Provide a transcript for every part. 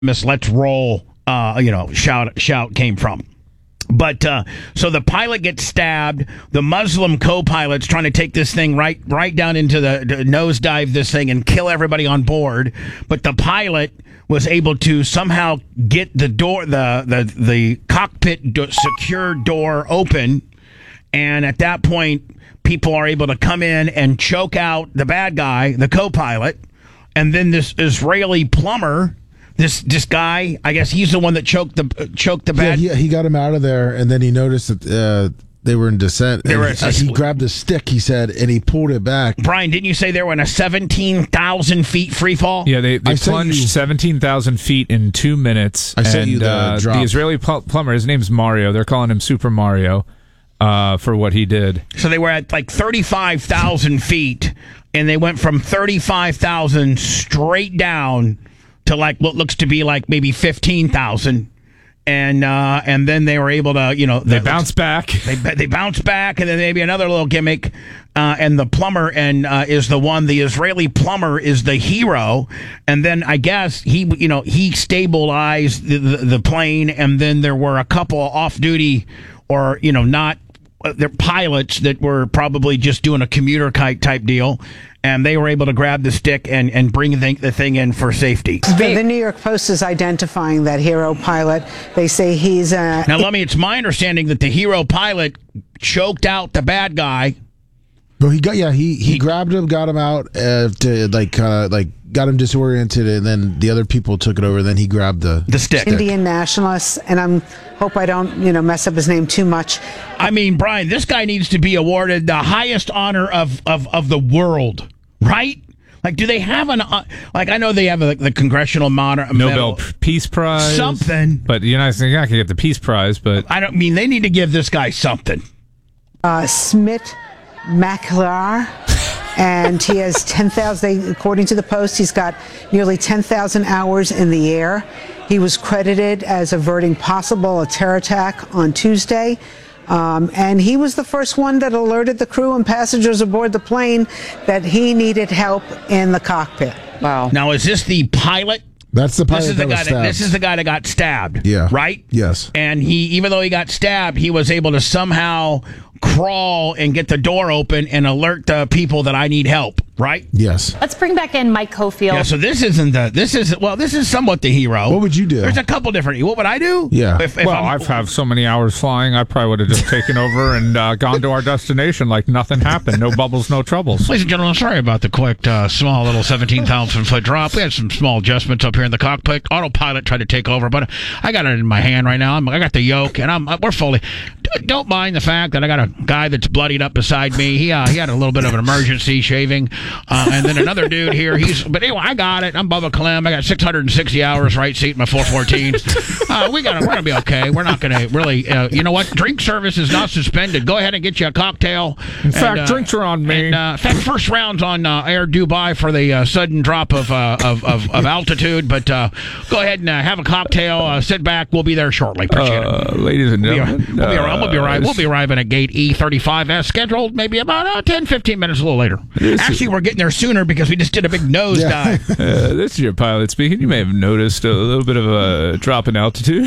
let's roll, shout came from. But so the pilot gets stabbed. The Muslim co-pilot's trying to take this thing right down into the nosedive this thing and kill everybody on board. But the pilot was able to somehow get the door, the cockpit secure door open. And at that point, people are able to come in and choke out the bad guy, the co-pilot. And then this Israeli plumber, this guy, I guess he's the one that choked the bad. Yeah, he got him out of there, and then he noticed that they were in descent. He grabbed a stick, he said, and he pulled it back. Brian, didn't you say they were in a 17,000 feet free fall? Yeah, they plunged 17,000 feet in 2 minutes. I sent you the drop. The Israeli plumber, his name's Mario. They're calling him Super Mario for what he did. So they were at like 35,000 feet, and they went from 35,000 straight down to like what looks to be like maybe 15,000, and then they were able to they bounced back. They bounced back, and then maybe another little gimmick, and the plumber is the one. The Israeli plumber is the hero, and then I guess he stabilized the plane, and then there were a couple off duty or not. They're pilots that were probably just doing a commuter kite type deal, and they were able to grab the stick and bring the thing in for safety. The New York Post is identifying that hero pilot. They say he's now. It's my understanding that the hero pilot choked out the bad guy. Well, he grabbed him, got him out to got him disoriented, and then the other people took it over. And then he grabbed the stick. Indian nationalist, and hope I don't mess up his name too much. I mean, Brian, this guy needs to be awarded the highest honor of the world, right? Like, do they have I know they have the Congressional Nobel Peace Prize, something, but you're not going to get the Peace Prize. But I don't mean they need to give this guy something. Smit Maklar. And he has 10,000, according to the Post, he's got nearly 10,000 hours in the air. He was credited as averting a terror attack on Tuesday. And he was the first one that alerted the crew and passengers aboard the plane that he needed help in the cockpit. Wow. Now, is this the pilot? That's the pilot This is the guy that got stabbed. Yeah. Right? Yes. And even though he got stabbed, he was able to somehow crawl and get the door open and alert the people that I need help, right? Yes. Let's bring back in Mike Cofield. Yeah, so this is somewhat the hero. What would you do? There's a couple different. What would I do? Yeah. I've had so many hours flying, I probably would have just taken over and gone to our destination like nothing happened. No bubbles, no troubles. Ladies and gentlemen, sorry about the quick, small little 17,000 foot drop. We had some small adjustments up here in the cockpit. Autopilot tried to take over, but I got it in my hand right now. I got the yoke, and we're fully. Don't mind the fact that I got a guy that's bloodied up beside me. He had a little bit of an emergency shaving, and then another dude here. But anyway, I got it. I'm Bubba Clem. I got 660 hours right seat in my 414. We're gonna be okay. We're not gonna really. You know what? Drink service is not suspended. Go ahead and get you a cocktail. In fact, drinks are on me. In fact, first round's on Air Dubai for the sudden drop of altitude. But go ahead and have a cocktail. Sit back. We'll be there shortly. Appreciate it. Ladies and gentlemen, we'll be arriving at gate E35 as scheduled, maybe about 10, 15 minutes a little later. Actually, we're getting there sooner because we just did a big nosedive. This is your pilot speaking. You may have noticed a little bit of a drop in altitude.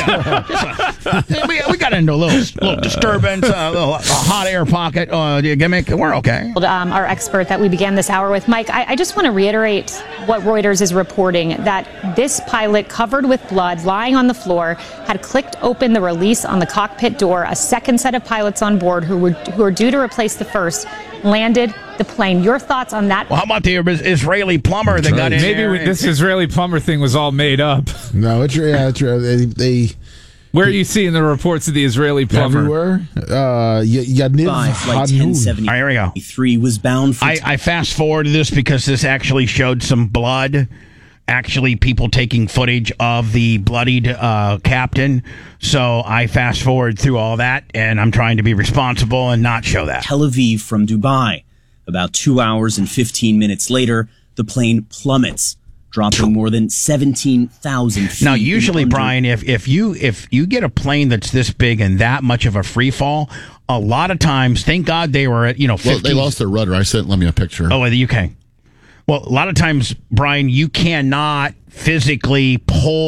We got into a little disturbance, a hot air pocket gimmick. We're okay. Our expert that we began this hour with, Mike, I just want to reiterate what Reuters is reporting, that this pilot, covered with blood, lying on the floor, had clicked open the release on the cockpit door. A second set of pilots on board who are due to replace the first landed the plane. Your thoughts on that? Well, how about the Israeli plumber that got in there? Maybe this Israeli plumber thing was all made up. No, it's they Where are you seeing the reports of the Israeli plumber? Everywhere. Yaniv Flight 1073 here we go. Was bound for... I fast forwarded this because this actually showed some blood. Actually, people taking footage of the bloodied captain. So I fast forward through all that, and I'm trying to be responsible and not show that. Tel Aviv from Dubai. About 2 hours and 15 minutes later, the plane plummets, dropping more than 17,000 feet. Now, usually, Brian, if you get a plane that's this big and that much of a free fall, a lot of times, thank God they were at 50. Well, they lost their rudder. Let me a picture. Oh, in the UK. Well, a lot of times, Brian, you cannot physically pull